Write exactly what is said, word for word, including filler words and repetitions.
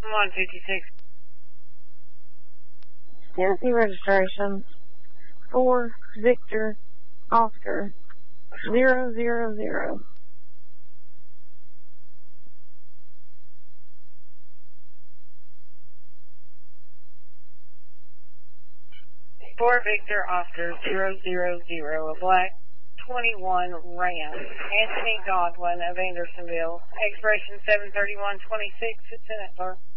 one fifty-six. Tennessee registration for Victor Oscar zero zero zero. For Victor Oscar zero zero zero, a black twenty-one Ram, Anthony Godwin of Andersonville, expiration seven thirty-one twenty-six, Senate Clerk.